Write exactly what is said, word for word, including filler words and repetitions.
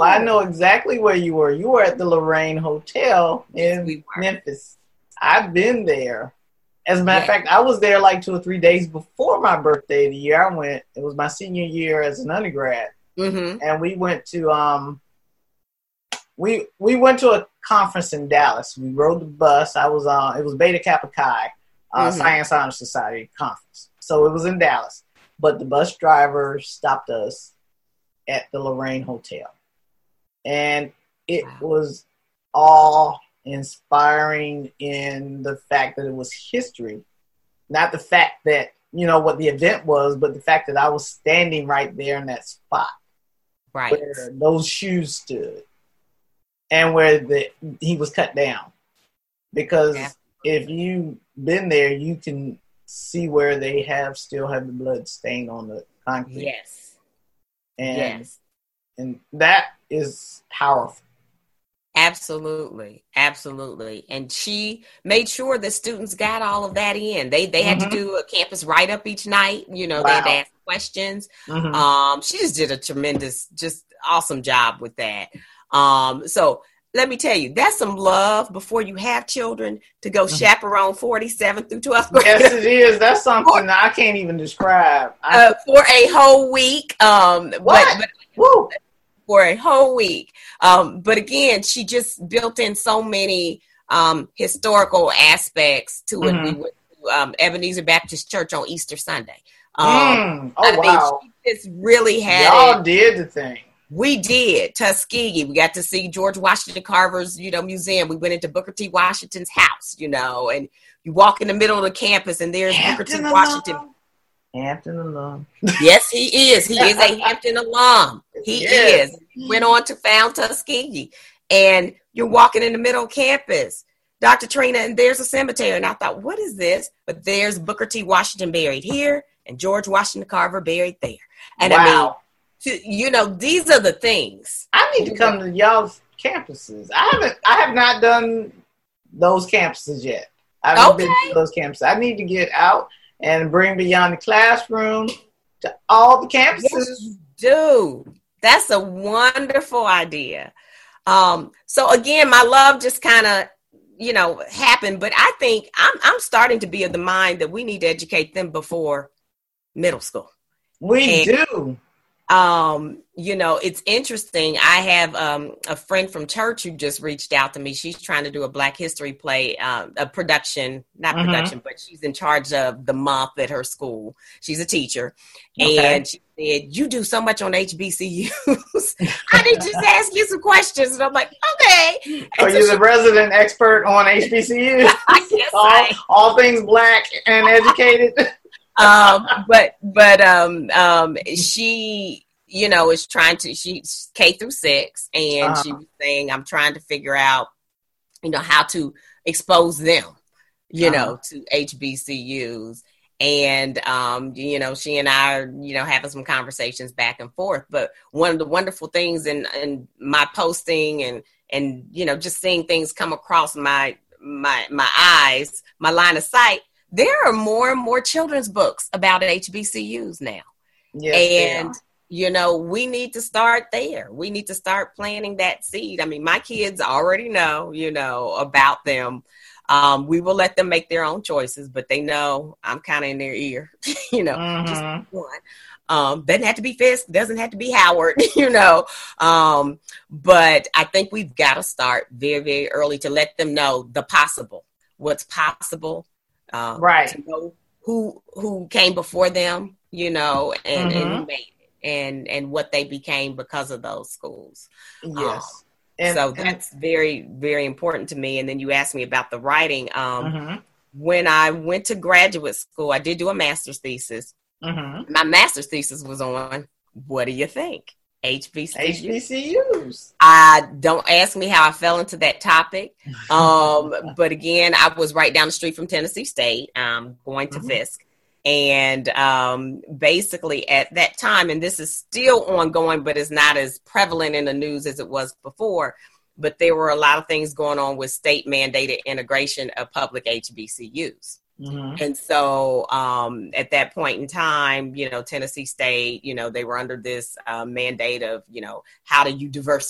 Oh, I know exactly where you were. You were at the Lorraine Hotel in we Memphis. I've been there. As a matter yeah. of fact, I was there like two or three days before my birthday the year I went. It was my senior year as an undergrad. Mm-hmm. And we went to um we we went to a conference in Dallas. We rode the bus. I was on uh, it was Beta Kappa Chi, uh, mm-hmm. Science Honor Society conference. So it was in Dallas. But the bus driver stopped us at the Lorraine Hotel. And it wow. was all inspiring in the fact that it was history, not the fact that, you know, what the event was, but the fact that I was standing right there in that spot, right, where those shoes stood and where the he was cut down. Because yeah. if you've been there, you can see where they have still have the blood stain on the concrete. Yes, and yes, and that is powerful. Absolutely. Absolutely. And she made sure that students got all of that in. They they had mm-hmm. to do a campus write-up each night. You know, wow. they had to ask questions. Mm-hmm. Um, she just did a tremendous, just awesome job with that. Um, so let me tell you, that's some love before you have children to go mm-hmm. chaperone forty-seventh through twelfth grade. Yes, it is. That's something I can't even describe. I- uh, for a whole week. Um, what? But, but, Woo. For a whole week. Um, but again, she just built in so many um, historical aspects to it. Mm-hmm. We went to um, Ebenezer Baptist Church on Easter Sunday. Um, mm. Oh, I wow. mean, she just really had Y'all it. did the thing. We did. Tuskegee. We got to see George Washington Carver's, you know, museum. We went into Booker T. Washington's house, you know, and you walk in the middle of the campus and there's Hampton Booker T. alum. Washington. Hampton alum. Yes, he is. He is a Hampton alum. He yes. is. He went on to found Tuskegee. And you're walking in the middle of campus, Doctor Trina, and there's a cemetery. And I thought, what is this? But there's Booker T. Washington buried here and George Washington Carver buried there. And wow. I mean, you know, these are the things. I need to come to y'all's campuses. I haven't, I have not done those campuses yet. I haven't okay. been to those campuses. I need to get out and bring Beyond the Classroom to all the campuses. Yes, dude, that's a wonderful idea. Um, so again, my love just kind of, you know, happened. But I think I'm I'm starting to be of the mind that we need to educate them before middle school. We and, do. Um, you know, it's interesting. I have um, a friend from church who just reached out to me. She's trying to do a Black History play, um, a production, not mm-hmm. production, but she's in charge of the month at her school. She's a teacher. Okay. And she said, you do so much on H B C Us. I need to just ask you some questions. And I'm like, okay. Are so you she, the resident expert on H B C Us? Yes, all, I, all things Black and educated. um, but, but, um, um, she, you know, is trying to, she's K through six and uh-huh. she was saying, I'm trying to figure out, you know, how to expose them, you uh-huh. know, to H B C Us. And, um, you know, she and I are, you know, having some conversations back and forth, but one of the wonderful things in, in my posting and, and, you know, just seeing things come across my, my, my eyes, my line of sight, there are more and more children's books about H B C Us now. Yes, and, you know, we need to start there. We need to start planting that seed. I mean, my kids already know, you know, about them. Um, we will let them make their own choices, but they know I'm kind of in their ear, you know, mm-hmm. just one. Um, doesn't have to be Fisk, doesn't have to be Howard, you know. Um, but I think we've got to start very, very early to let them know the possible, what's possible. Um, right. To know who who came before them, you know, and, mm-hmm. and who made it, and and what they became because of those schools. Yes. Um, and, so that's and, very, very important to me. And then you asked me about the writing. Um, mm-hmm. When I went to graduate school, I did do a master's thesis. Mm-hmm. My master's thesis was on, what do you think? H B C Us. H B C Us. I don't ask me how I fell into that topic. Um, but again, I was right down the street from Tennessee State, um, going to mm-hmm. Fisk. And um, basically at that time, and this is still ongoing, but it's not as prevalent in the news as it was before, but there were a lot of things going on with state mandated integration of public H B C Us. Mm-hmm. And so um, at that point in time, you know, Tennessee State, you know, they were under this uh, mandate of, you know, how do you diversify